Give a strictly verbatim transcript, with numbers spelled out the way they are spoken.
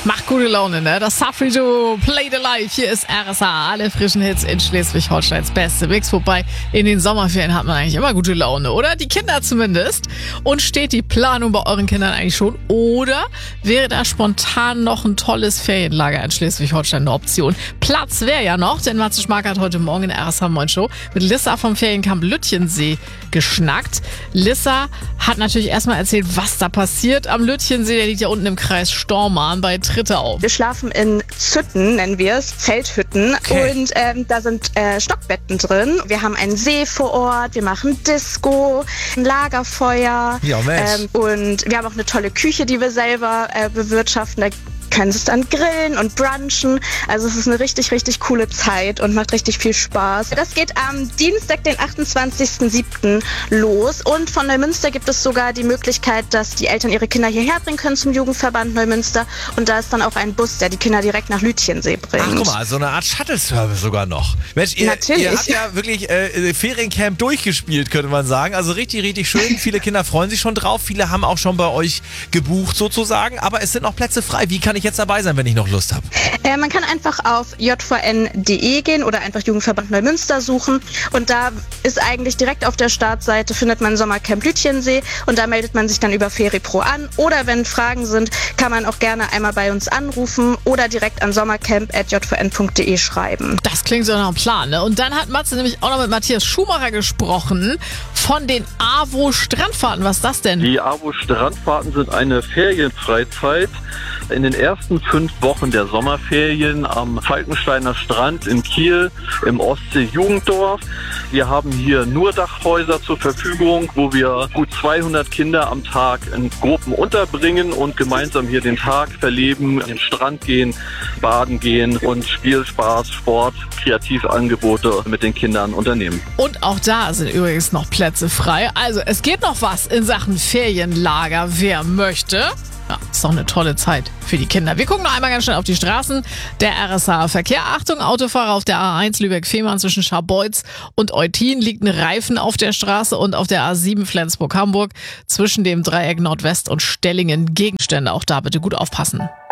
Macht gute Laune, ne? Das Safri Duo, Play the Life. Hier ist R S A. Alle frischen Hits in Schleswig-Holsteins beste Mix. Wobei, in den Sommerferien hat man eigentlich immer gute Laune, oder? Die Kinder zumindest. Und steht die Planung bei euren Kindern eigentlich schon? Oder wäre da spontan noch ein tolles Ferienlager in Schleswig-Holstein eine Option? Platz wäre ja noch, denn Matze Schmark hat heute Morgen in der R S A Moin Show mit Lissa vom Feriencamp Lütjensee geschnackt. Lissa hat natürlich erstmal erzählt, was da passiert am Lütjensee. Der liegt ja unten im Kreis Stormarn bei Trittau. Wir schlafen in Zütten, nennen wir es, Zelthütten. Okay. Und ähm, da sind äh, Stockbetten drin. Wir haben einen See vor Ort, wir machen Disco, ein Lagerfeuer. Ja, Mensch. Ähm, und wir haben auch eine tolle Küche, die wir selber äh, bewirtschaften. Da können sie es dann grillen und brunchen. Also es ist eine richtig, richtig coole Zeit und macht richtig viel Spaß. Das geht am Dienstag, den achtundzwanzigsten siebten los. Und von Neumünster gibt es sogar die Möglichkeit, dass die Eltern ihre Kinder hierher bringen können zum Jugendverband Neumünster. Und da ist dann auch ein Bus, der die Kinder direkt nach Lütjensee bringt. Ach, guck mal, so eine Art Shuttle-Service sogar noch. Mensch, ihr, Natürlich. ihr habt ja wirklich äh, Feriencamp durchgespielt, könnte man sagen. Also richtig, richtig schön. Viele Kinder freuen sich schon drauf. Viele haben auch schon bei euch gebucht sozusagen. Aber es sind noch Plätze frei. Wie kann ich jetzt dabei sein, wenn ich noch Lust habe? Äh, man kann einfach auf j v n punkt d e gehen oder einfach Jugendverband Neumünster suchen. Und da ist eigentlich direkt auf der Startseite, findet man Sommercamp Lütjensee. Und da meldet man sich dann über FeriPro an. Oder wenn Fragen sind, kann man auch gerne einmal bei uns anrufen oder direkt an sommercamp at j v n punkt d e schreiben. Das klingt so nach einem Plan, ne? Und dann hat Matze nämlich auch noch mit Matthias Schumacher gesprochen von den A W O Strandfahrten. Was ist das denn? Die A W O Strandfahrten sind eine Ferienfreizeit in den ersten fünf Wochen der Sommerferien am Falkensteiner Strand in Kiel im Ostsee-Jugenddorf. Wir haben hier nur Dachhäuser zur Verfügung, wo wir gut zweihundert Kinder am Tag in Gruppen unterbringen und gemeinsam hier den Tag verleben, an den Strand gehen, baden gehen und Spiel, Spaß, Sport, Kreativangebote mit den Kindern unternehmen. Und auch da sind übrigens noch Plätze frei. Also es geht noch was in Sachen Ferienlager. Wer möchte? Ja, ist doch eine tolle Zeit für die Kinder. Wir gucken noch einmal ganz schnell auf die Straßen. Der R S A-Verkehr. Achtung, Autofahrer auf der A eins Lübeck-Fehmarn zwischen Scharbeutz und Eutin liegt ein Reifen auf der Straße und auf der A sieben Flensburg-Hamburg zwischen dem Dreieck Nordwest und Stellingen Gegenstände. Auch da bitte gut aufpassen.